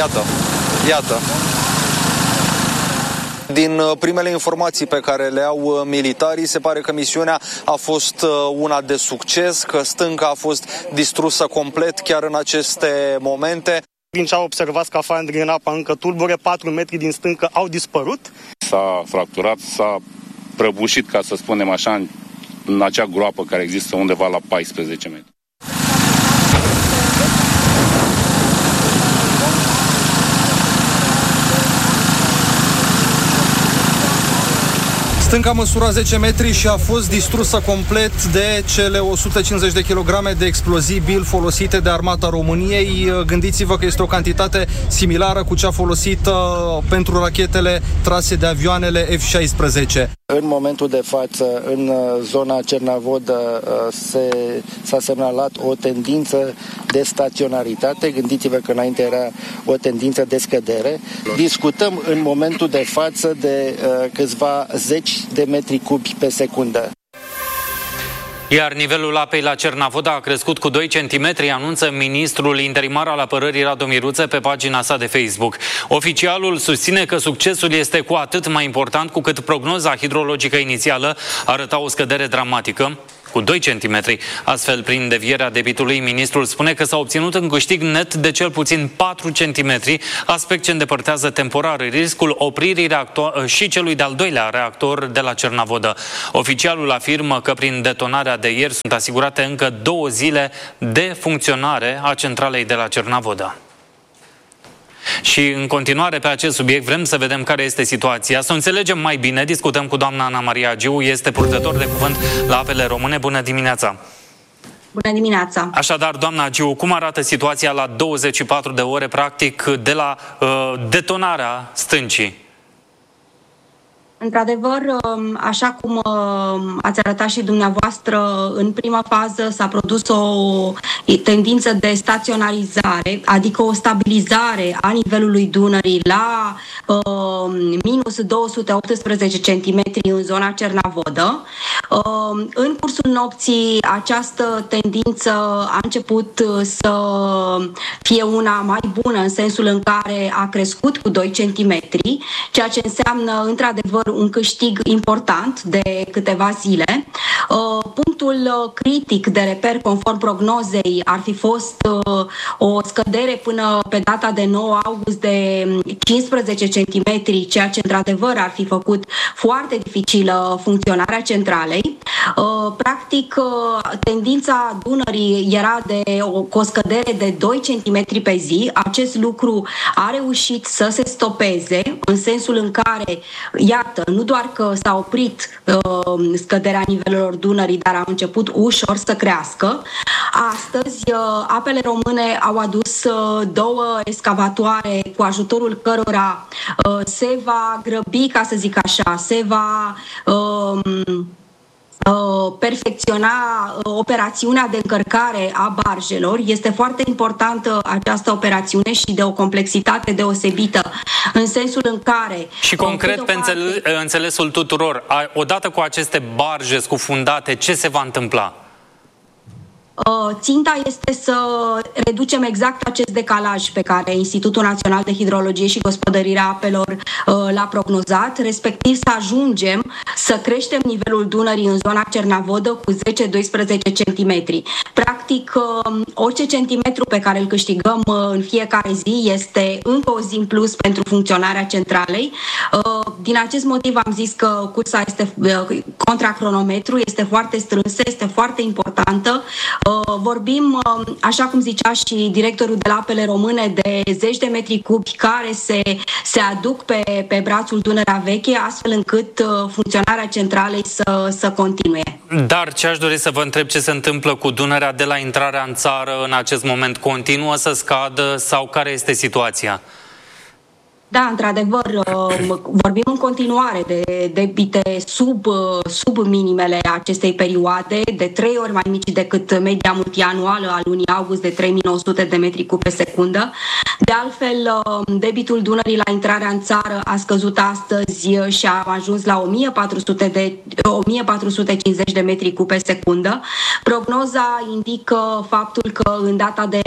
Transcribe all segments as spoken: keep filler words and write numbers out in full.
Iată, iată. Din primele informații pe care le au militarii, se pare că misiunea a fost una de succes, că stânca a fost distrusă complet chiar în aceste momente. Din ce au observat, scafandrii în apa încă tulbure, patru metri din stâncă au dispărut. S-a fracturat, s-a prăbușit, ca să spunem așa, în, în acea groapă care există undeva la paisprezece metri. Stânca măsura zece metri și a fost distrusă complet de cele o sută cincizeci de kilograme de explozibili folosite de Armata României. Gândiți-vă că este o cantitate similară cu cea folosită pentru rachetele trase de avioanele F șaisprezece. În momentul de față, în zona Cernavodă, se, s-a semnalat o tendință de staționaritate. Gândiți-vă că înainte era o tendință de scădere. Discutăm în momentul de față de uh, câțiva zeci de metri cubi pe secundă. Iar nivelul apei la Cernavodă a crescut cu doi centimetri, anunță ministrul interimar al apărării Radu Miruță pe pagina sa de Facebook. Oficialul susține că succesul este cu atât mai important cu cât prognoza hidrologică inițială arăta o scădere dramatică cu doi centimetri. Astfel, prin devierea debitului, ministrul spune că s-a obținut un câștig net de cel puțin patru centimetri, aspect ce îndepărtează temporar riscul opririi reactor- și celui de-al doilea reactor de la Cernavodă. Oficialul afirmă că prin detonarea de ieri sunt asigurate încă două zile de funcționare a centralei de la Cernavodă. Și în continuare pe acest subiect vrem să vedem care este situația, să o înțelegem mai bine. Discutăm cu doamna Ana Maria Agiu, este purtător de cuvânt la Apele Române. Bună dimineața! Bună dimineața! Așadar, doamna Agiu, cum arată situația la douăzeci și patru de ore, practic, de la uh, detonarea stâncii? Într-adevăr, așa cum ați arătat și dumneavoastră, în prima fază s-a produs o tendință de staționarizare, adică o stabilizare a nivelului Dunării la uh, minus două sute optsprezece centimetri în zona Cernavodă. Uh, în cursul nopții această tendință a început să fie una mai bună, în sensul în care a crescut cu doi centimetri, ceea ce înseamnă, într-adevăr, un câștig important de câteva zile. Punctul critic de reper, conform prognozei, ar fi fost o scădere până pe data de nouă august de cincisprezece centimetri, ceea ce într-adevăr ar fi făcut foarte dificilă funcționarea centralei. Practic, tendința Dunării era de o, o scădere de doi centimetri pe zi. Acest lucru a reușit să se stopeze, în sensul în care, iată, nu doar că s-a oprit uh, scăderea nivelelor Dunării, dar a început ușor să crească. Astăzi, uh, Apele Române au adus uh, două escavatoare cu ajutorul cărora uh, se va grăbi, ca să zic așa, se va uh, perfecționa operațiunea de încărcare a barjelor. Este foarte importantă această operațiune și de o complexitate deosebită, în sensul în care... Și concret, pe parte, înțelesul tuturor, odată cu aceste barje scufundate, ce se va întâmpla? Ținta este să reducem exact acest decalaj pe care Institutul Național de Hidrologie și Gospodărirea Apelor l-a prognozat, respectiv să ajungem să creștem nivelul Dunării în zona Cernavodă cu zece doisprezece centimetri. Practic, orice centimetru pe care îl câștigăm în fiecare zi este încă o zi în plus pentru funcționarea centralei. Din acest motiv am zis că cursa este contra cronometru, este foarte strânsă, este foarte importantă. Vorbim, așa cum zicea și directorul de la Apele Române, de zeci de metri cubi care se, se aduc pe, pe brațul Dunărea Veche, astfel încât funcționarea centralei să, să continue. Dar ce aș dori să vă întreb, ce se întâmplă cu Dunărea de la intrarea în țară în acest moment? Continuă să scadă sau care este situația? Da, într-adevăr, vorbim în continuare de debite sub, sub minimele acestei perioade, de trei ori mai mici decât media multianuală a lunii august de trei mii nouă sute de metri cub pe secundă. De altfel, debitul Dunării la intrarea în țară a scăzut astăzi și a ajuns la o mie patru sute de, o mie patru sute cincizeci de metri cub pe secundă. Prognoza indică faptul că în data de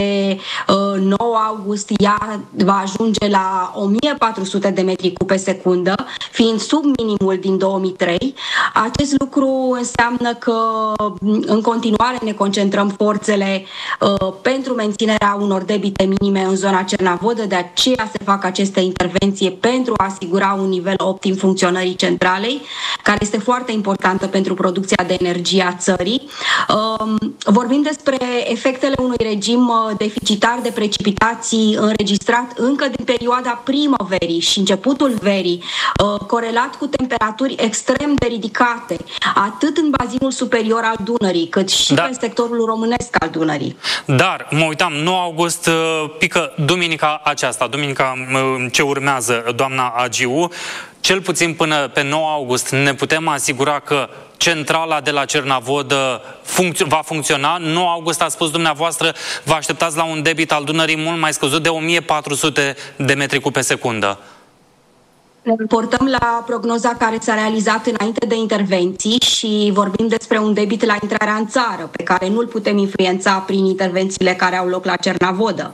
nouă august ea va ajunge la o mie patru sute de metri cub pe secundă, fiind sub minimul din două mii trei. Acest lucru înseamnă că în continuare ne concentrăm forțele uh, pentru menținerea unor debite minime în zona Cernavodă, de aceea se fac aceste intervenții pentru a asigura un nivel optim funcționării centralei, care este foarte importantă pentru producția de energie a țării. Uh, vorbim despre efectele unui regim deficitar de precipitații înregistrat încă din perioada primăverii și începutul verii, corelat cu temperaturi extrem de ridicate, atât în bazinul superior al Dunării, cât și da. Pe sectorul românesc al Dunării. Dar, mă uitam, nouă august pică duminica aceasta, duminica ce urmează, doamna Agiu, cel puțin până pe nouă august ne putem asigura că centrala de la Cernavodă funcț- va funcționa. nouă august, a spus dumneavoastră, vă așteptați la un debit al Dunării mult mai scăzut de o mie patru sute de metri cub pe secundă. Ne raportăm la prognoza care s-a realizat înainte de intervenții și vorbim despre un debit la intrarea în țară, pe care nu-l putem influența prin intervențiile care au loc la Cernavodă.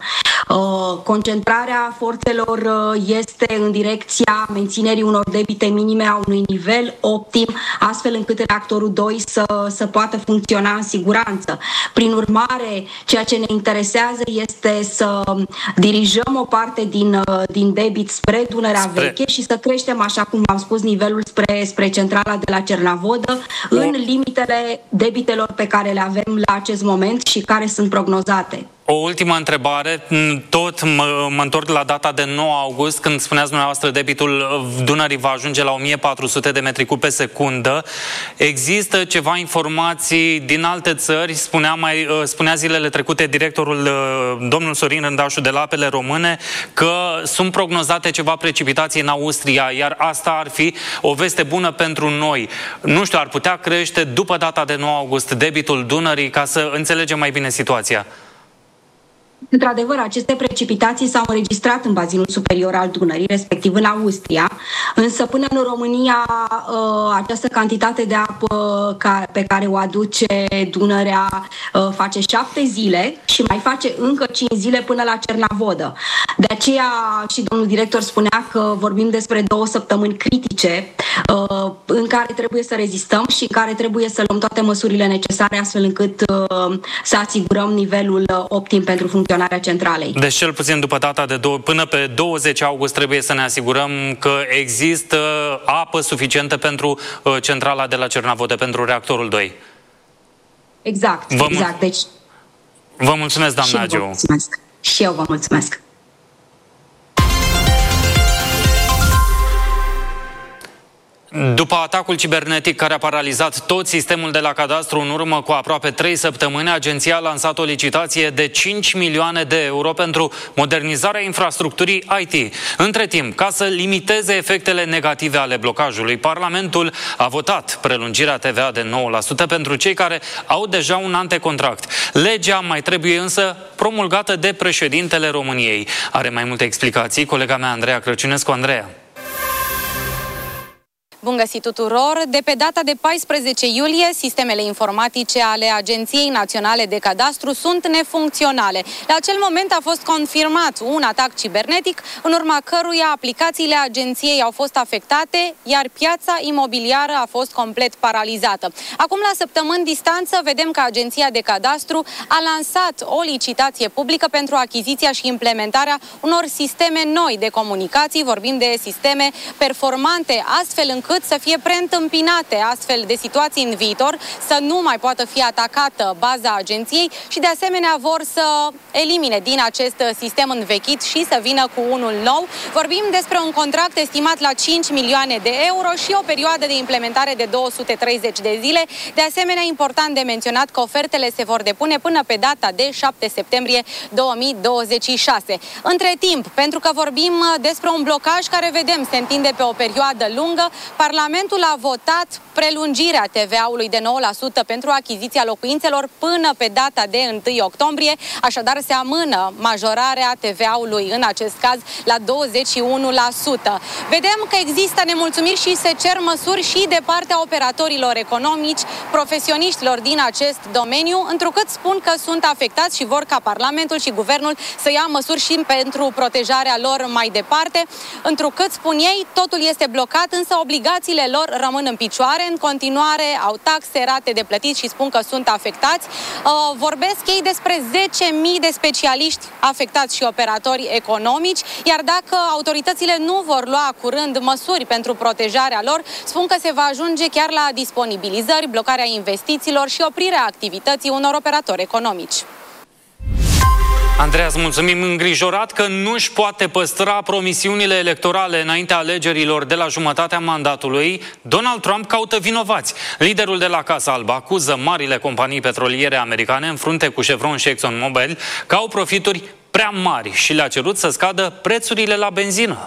Concentrarea forțelor este în direcția menținerii unor debite minime a unui nivel optim, astfel încât reactorul doi să, să poată funcționa în siguranță. Prin urmare, ceea ce ne interesează este să dirijăm o parte din, din debit spre Dunărea spre... Veche și să creștem, așa cum am spus, nivelul spre, spre centrala de la Cernavodă, o... în limitele debitelor pe care le avem la acest moment și care sunt prognozate. O ultimă întrebare, tot mă, mă întorc la data de nouă august, când spuneați dumneavoastră debitul Dunării va ajunge la o mie patru sute de metri cub pe secundă. Există ceva informații din alte țări? Spunea, mai, spunea zilele trecute directorul, domnul Sorin Rândașu de la Apele Române, că sunt prognozate ceva precipitații în Austria, iar asta ar fi o veste bună pentru noi. Nu știu, ar putea crește după data de nouă august debitul Dunării, ca să înțelegem mai bine situația. Într-adevăr, aceste precipitații s-au înregistrat în bazinul superior al Dunării, respectiv în Austria, însă până în România această cantitate de apă pe care o aduce Dunărea face șapte zile și mai face încă cinci zile până la Cernavodă. De aceea și domnul director spunea că vorbim despre două săptămâni critice în care trebuie să rezistăm și în care trebuie să luăm toate măsurile necesare astfel încât să asigurăm nivelul optim pentru funcționarea centralei. Deci cel puțin după data de două, până pe douăzeci august trebuie să ne asigurăm că există apă suficientă pentru uh, centrala de la Cernavodă, pentru reactorul doi. Exact, vă exact. Deci, vă mulțumesc, doamna Agiu. Și eu vă mulțumesc. După atacul cibernetic care a paralizat tot sistemul de la cadastru în urmă cu aproape trei săptămâni, agenția a lansat o licitație de cinci milioane de euro pentru modernizarea infrastructurii I T. Între timp, ca să limiteze efectele negative ale blocajului, Parlamentul a votat prelungirea T V A de nouă la sută pentru cei care au deja un antecontract. Legea mai trebuie însă promulgată de președintele României. Are mai multe explicații colega mea Andreea Crăciunescu. Andreea. Bun găsit tuturor! De pe data de paisprezece iulie, sistemele informatice ale Agenției Naționale de Cadastru sunt nefuncționale. La acel moment a fost confirmat un atac cibernetic, în urma căruia aplicațiile agenției au fost afectate, iar piața imobiliară a fost complet paralizată. Acum, la săptămâni distanță, vedem că Agenția de Cadastru a lansat o licitație publică pentru achiziția și implementarea unor sisteme noi de comunicații. Vorbim de sisteme performante, astfel încât încât să fie preîntâmpinate astfel de situații în viitor, să nu mai poată fi atacată baza agenției și de asemenea vor să elimine din acest sistem învechit și să vină cu unul nou. Vorbim despre un contract estimat la cinci milioane de euro și o perioadă de implementare de două sute treizeci de zile. De asemenea, important de menționat că ofertele se vor depune până pe data de șapte septembrie două mii douăzeci și șase. Între timp, pentru că vorbim despre un blocaj care, vedem, se întinde pe o perioadă lungă, Parlamentul a votat prelungirea T V A-ului de nouă la sută pentru achiziția locuințelor până pe data de întâi octombrie, așadar se amână majorarea T V A-ului în acest caz la douăzeci și unu la sută. Vedem că există nemulțumiri și se cer măsuri și de partea operatorilor economici, profesioniștilor din acest domeniu, întrucât spun că sunt afectați și vor ca Parlamentul și Guvernul să ia măsuri și pentru protejarea lor mai departe, întrucât, spun ei, totul este blocat, însă obligațiile lor rămân în picioare. În continuare au taxe, rate de plătit și spun că sunt afectați. Vorbesc ei despre zece mii de specialiști afectați și operatori economici, iar dacă autoritățile nu vor lua curând măsuri pentru protejarea lor, spun că se va ajunge chiar la disponibilizări, blocarea investițiilor și oprirea activității unor operatori economici. Andreea, îți mulțumim. Îngrijorat că nu își poate păstra promisiunile electorale înaintea alegerilor de la jumătatea mandatului, Donald Trump caută vinovați. Liderul de la Casa Albă acuză marile companii petroliere americane în frunte cu Chevron și ExxonMobil că au profituri prea mari și le-a cerut să scadă prețurile la benzină.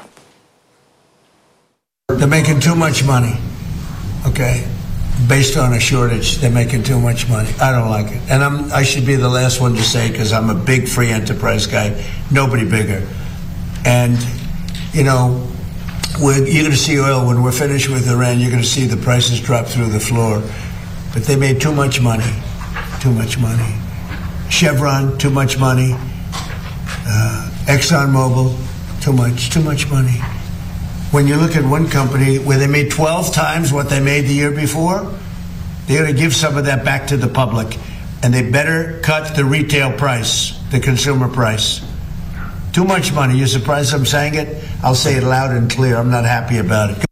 They're making too much money. Okay. Based on a shortage, they're making too much money. I don't like it. And I'm, I should be the last one to say, because I'm a big free enterprise guy, nobody bigger. And, you know, we're, you're going to see oil, when we're finished with Iran, you're going to see the prices drop through the floor. But they made too much money, too much money. Chevron, too much money. Uh, ExxonMobil, too much, too much money. When you look at one company where they made twelve times what they made the year before, they're going to give some of that back to the public. And they better cut the retail price, the consumer price. Too much money. You're surprised I'm saying it? I'll say it loud and clear. I'm not happy about it.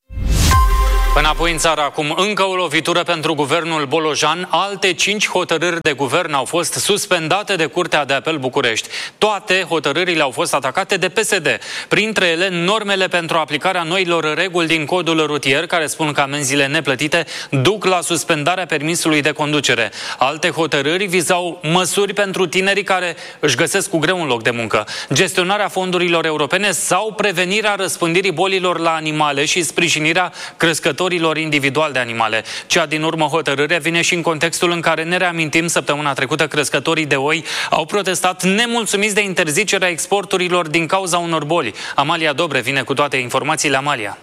Înapoi în țară acum, încă o lovitură pentru guvernul Bolojan. Alte cinci hotărâri de guvern au fost suspendate de Curtea de Apel București. Toate hotărârile au fost atacate de P S D. Printre ele, normele pentru aplicarea noilor reguli din codul rutier, care spun că amenziile neplătite duc la suspendarea permisului de conducere. Alte hotărâri vizau măsuri pentru tinerii care își găsesc cu greu un loc de muncă, gestionarea fondurilor europene sau prevenirea răspândirii bolilor la animale și sprijinirea crescătorilor individual de animale. Cea din urmă hotărâre vine și în contextul în care, ne reamintim, săptămâna trecută crescătorii de oi au protestat nemulțumiți de interzicerea exporturilor din cauza unor boli. Amalia Dobre vine cu toate informațiile. Amalia.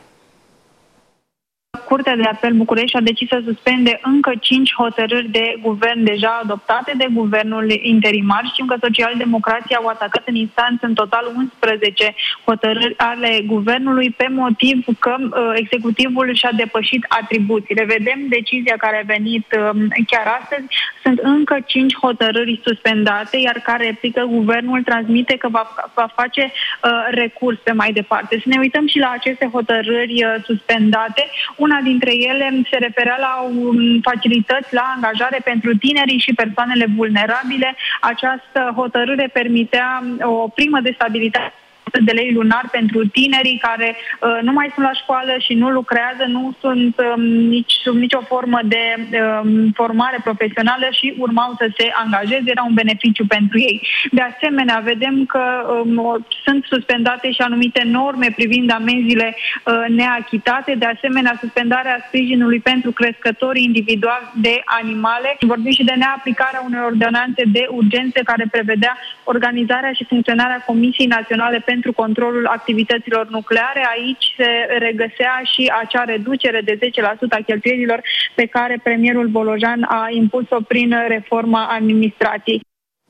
Curtea de Apel București a decis să suspende încă cinci hotărâri de guvern deja adoptate de guvernul interimar. Știm că socialdemocrații au atacat în instanță în total unsprezece hotărâri ale guvernului pe motiv că uh, executivul și-a depășit atribuțiile. Vedem decizia care a venit uh, chiar astăzi. Sunt încă cinci hotărâri suspendate, iar care replică guvernul transmite că va, va face uh, recurs pe mai departe. Să ne uităm și la aceste hotărâri uh, suspendate. Una dintre ele se referea la facilități la angajare pentru tinerii și persoanele vulnerabile. Această hotărâre permitea o primă de stabilitate de lei lunar pentru tinerii care uh, nu mai sunt la școală și nu lucrează, nu sunt um, nici sub nicio formă de um, formare profesională și urmau să se angajeze. Era un beneficiu pentru ei. De asemenea, vedem că um, sunt suspendate și anumite norme privind amenziile uh, neachitate. De asemenea, suspendarea sprijinului pentru crescătorii individuali de animale. Vorbim și de neaplicarea unei ordonanțe de urgență care prevedea organizarea și funcționarea Comisiei Naționale pentru pentru controlul activităților nucleare. Aici se regăsea și acea reducere de zece la sută a cheltuielilor pe care premierul Bolojan a impus-o prin reforma administrației.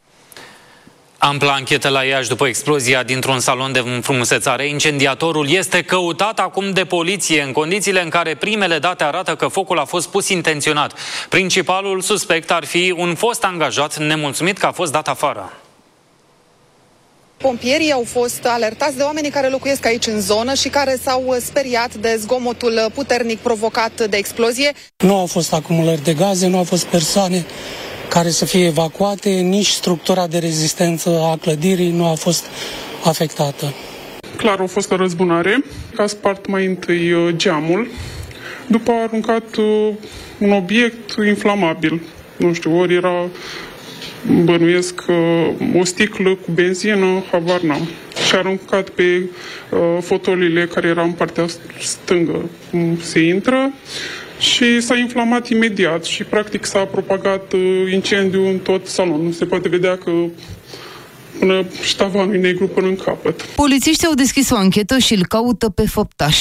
Ampla anchetă la Iași după explozia dintr-un salon de înfrumusețare. Incendiatorul este căutat acum de poliție, în condițiile în care primele date arată că focul a fost pus intenționat. Principalul suspect ar fi un fost angajat nemulțumit că a fost dat afară. Pompierii au fost alertați de oamenii care locuiesc aici în zonă și care s-au speriat de zgomotul puternic provocat de explozie. Nu au fost acumulări de gaze, nu au fost persoane care să fie evacuate, nici structura de rezistență a clădirii nu a fost afectată. Clar, a fost o răzbunare, a spart mai întâi geamul, după a aruncat un obiect inflamabil. Nu știu, ori era, bănuiesc, o sticlă cu benzină, habar n-am. Și a aruncat pe fotoliile care erau în partea stângă, cum se intră, și s-a inflamat imediat și practic s-a propagat incendiu în tot salonul. Se poate vedea că până ștavanul negru până în capăt. Polițiștii au deschis o anchetă și îl caută pe făptaș.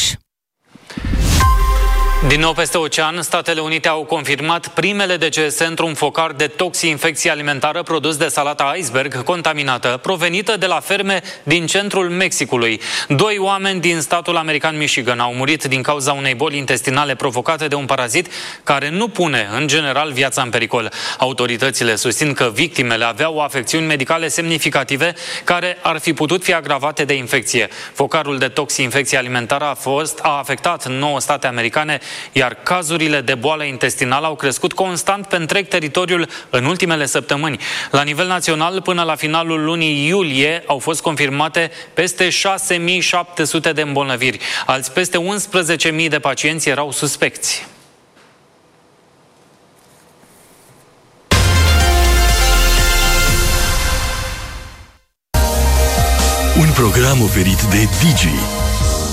Din nou peste ocean, Statele Unite au confirmat primele decese într-un focar de toxinfecție alimentară produs de salata iceberg contaminată, provenită de la ferme din centrul Mexicului. Doi oameni din statul american Michigan au murit din cauza unei boli intestinale provocate de un parazit care nu pune, în general, viața în pericol. Autoritățile susțin că victimele aveau afecțiuni medicale semnificative care ar fi putut fi agravate de infecție. Focarul de toxinfecție alimentară a fost a afectat nouă state americane, iar cazurile de boală intestinală au crescut constant pe întreg teritoriul în ultimele săptămâni. La nivel național, până la finalul lunii iulie, au fost confirmate peste șase mii șapte sute de îmbolnăviri. Alți peste unsprezece mii de pacienți erau suspecți. Un program oferit de Digi,